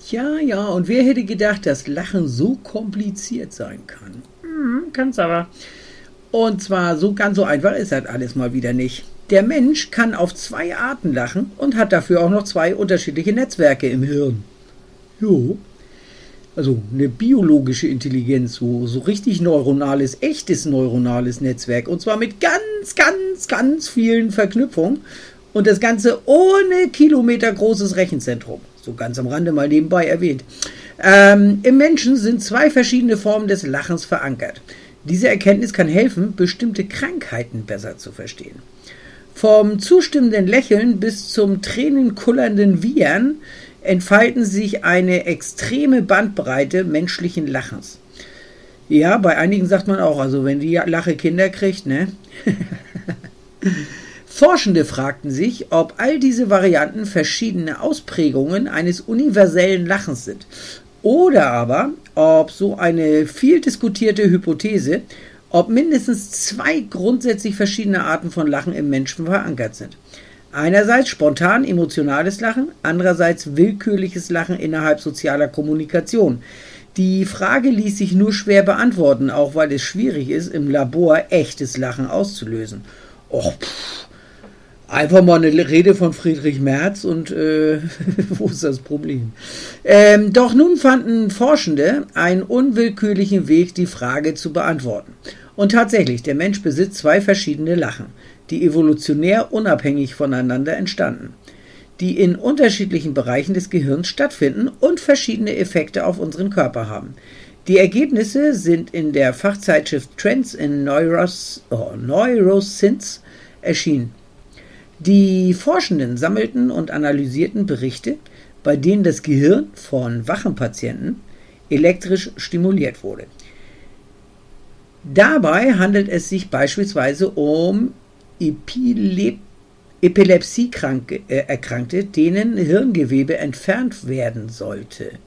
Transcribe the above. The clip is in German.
Ja, ja, und wer hätte gedacht, dass Lachen so kompliziert sein kann? Kann's aber. Und zwar so ganz so einfach ist das alles mal wieder nicht. Der Mensch kann auf 2 Arten lachen und hat dafür auch noch 2 unterschiedliche Netzwerke im Hirn. Jo. Also eine biologische Intelligenz, so richtig neuronales, echtes neuronales Netzwerk. Und zwar mit ganz vielen Verknüpfungen. Und das Ganze ohne kilometergroßes Rechenzentrum. So ganz am Rande mal nebenbei erwähnt. Im Menschen sind 2 verschiedene Formen des Lachens verankert. Diese Erkenntnis kann helfen, bestimmte Krankheiten besser zu verstehen. Vom zustimmenden Lächeln bis zum tränenkullernden Wiehern entfalten sich eine extreme Bandbreite menschlichen Lachens. Ja, bei einigen sagt man auch, also wenn die Lache Kinder kriegt, ne? Forschende fragten sich, ob all diese Varianten verschiedene Ausprägungen eines universellen Lachens sind. Oder aber, ob so eine viel diskutierte Hypothese, ob mindestens 2 grundsätzlich verschiedene Arten von Lachen im Menschen verankert sind. Einerseits spontan emotionales Lachen, andererseits willkürliches Lachen innerhalb sozialer Kommunikation. Die Frage ließ sich nur schwer beantworten, auch weil es schwierig ist, im Labor echtes Lachen auszulösen. Einfach mal eine Rede von Friedrich Merz und wo ist das Problem? Doch nun fanden Forschende einen unwillkürlichen Weg, die Frage zu beantworten. Und tatsächlich, der Mensch besitzt 2 verschiedene Lachen, die evolutionär unabhängig voneinander entstanden, die in unterschiedlichen Bereichen des Gehirns stattfinden und verschiedene Effekte auf unseren Körper haben. Die Ergebnisse sind in der Fachzeitschrift Trends in Neuroscience erschienen. Die Forschenden sammelten und analysierten Berichte, bei denen das Gehirn von wachen Patienten elektrisch stimuliert wurde. Dabei handelt es sich beispielsweise um Epilepsie-Erkrankte, denen Hirngewebe entfernt werden sollte.